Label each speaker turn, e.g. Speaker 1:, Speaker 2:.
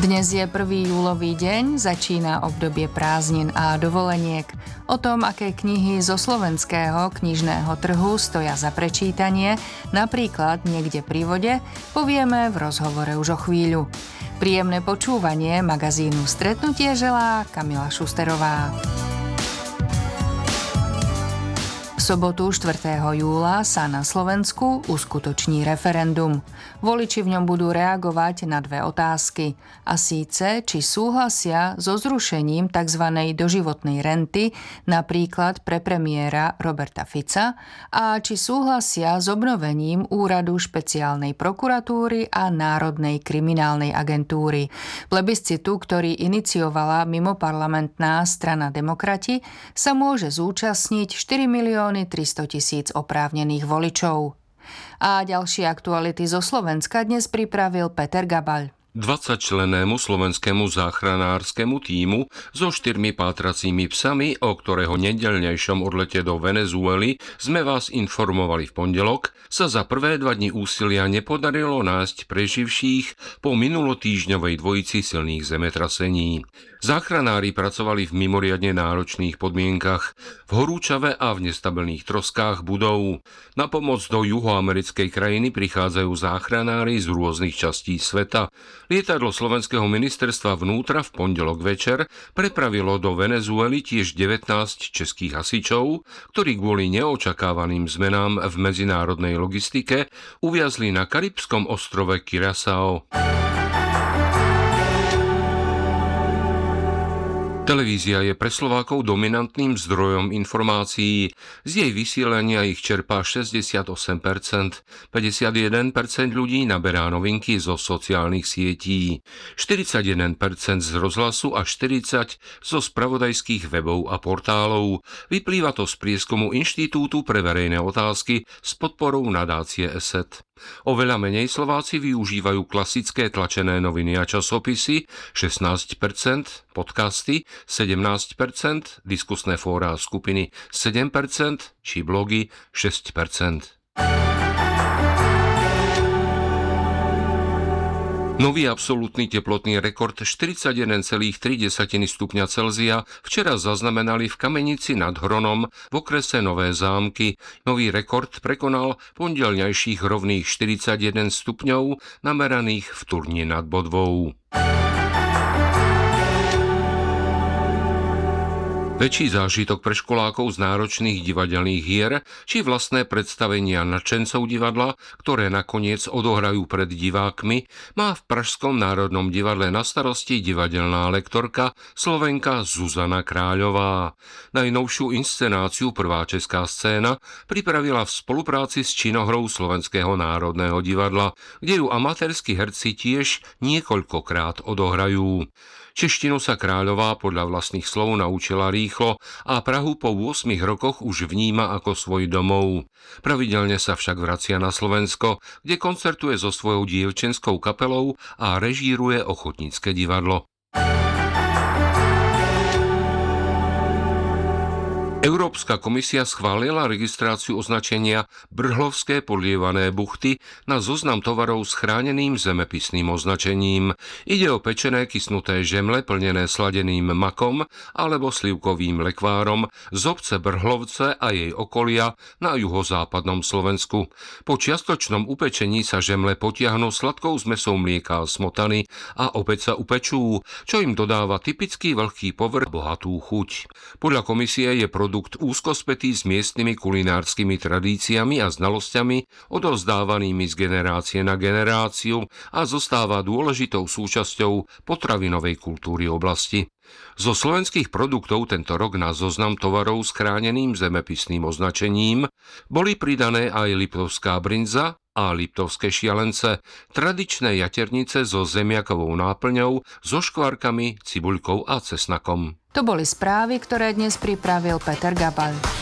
Speaker 1: Dnes je 1. júlový deň, začína obdobie prázdnin a dovoleniek. O tom, aké knihy zo slovenského knižného trhu stoja za prečítanie, napríklad Niekde pri vode, povieme v rozhovore už o chvíľu. Príjemné počúvanie magazínu Stretnutie želá Kamila Šusterová. V sobotu 4. júla sa na Slovensku uskutoční referendum. Voliči v ňom budú reagovať na dve otázky. A síce, či súhlasia so zrušením tzv. Doživotnej renty, napríklad pre premiéra Roberta Fica, a či súhlasia s obnovením úradu špeciálnej prokuratúry a Národnej kriminálnej agentúry. Plebiscitu, ktorý iniciovala mimoparlamentná strana Demokrati, sa môže zúčastniť 4 300 000 oprávnených voličov. A ďalšie aktuality zo Slovenska dnes pripravil Peter Gabaľ.
Speaker 2: 20-člennému slovenskému záchranárskemu tímu so 4 pátracími psami, o ktorého nedeľnejšom odlete do Venezuely sme vás informovali v pondelok, sa za prvé 2 dni úsilia nepodarilo nájsť preživších po minulotýždňovej dvojici silných zemetrasení. Záchranári pracovali v mimoriadne náročných podmienkach, v horúčave a v nestabilných troskách budov. Na pomoc do juhoamerickej krajiny prichádzajú záchranári z rôznych častí sveta. Lietadlo Slovenského ministerstva vnútra v pondelok večer prepravilo do Venezuely tiež 19 českých hasičov, ktorí kvôli neočakávaným zmenám v medzinárodnej logistike uviazli na karibskom ostrove Curaçao. Televízia je pre Slovákov dominantným zdrojom informácií. Z jej vysielania ich čerpá 68%. 51% ľudí naberá novinky zo sociálnych sietí. 41% z rozhlasu a 40% zo spravodajských webov a portálov. Vyplýva to z prieskumu Inštitútu pre verejné otázky s podporou nadácie ESET. Oveľa menej Slováci využívajú klasické tlačené noviny a časopisy 16%, podcasty 17%, diskusné fóra a skupiny 7% či blogy 6%. Nový absolútny teplotný rekord 41,3 stupňa Celzia včera zaznamenali v Kamenici nad Hronom v okrese Nové Zámky. Nový rekord prekonal pondelňajších rovných 41 stupňov nameraných v Turni nad Bodvou. Väčší zážitok pre školákov z náročných divadelných hier či vlastné predstavenia nadšencov divadla, ktoré nakoniec odohrajú pred divákmi, má v Pražskom národnom divadle na starosti divadelná lektorka Slovenka Zuzana Kráľová. Najnovšiu inscenáciu Prvá česká scéna pripravila v spolupráci s činohrou Slovenského národného divadla, kde ju amatérski herci tiež niekoľkokrát odohrajú. Češtinu sa Kráľová podľa vlastných slov naučila rýchlo a Prahu po 8 rokoch už vníma ako svoj domov. Pravidelne sa však vracia na Slovensko, kde koncertuje so svojou dievčenskou kapelou a režíruje ochotnícke divadlo. Európska komisia schválila registráciu označenia Brhlovské podlievané buchty na zoznam tovarov s chráneným zemepisným označením. Ide o pečené kysnuté žemle plnené sladeným makom alebo slivkovým lekvárom z obce Brhlovce a jej okolia na juhozápadnom Slovensku. Po čiastočnom upečení sa žemle potiahnu sladkou zmesou mlieka a smotany a opäť sa upečú, čo im dodáva typický vlhký povrch a bohatú chuť. Podľa komisie je produkt úzko spätý s miestnymi kulinárskymi tradíciami a znalosťami odovzdávanými z generácie na generáciu a zostáva dôležitou súčasťou potravinovej kultúry oblasti. Zo slovenských produktov tento rok na zoznam tovarov s chráneným zemepisným označením boli pridané aj liptovská brinza a liptovské šialence, tradičné jaternice so zemiakovou náplňou, so škvárkami, cibuľkou a cesnakom.
Speaker 1: To boli správy, ktoré dnes pripravil Peter Gabaľ.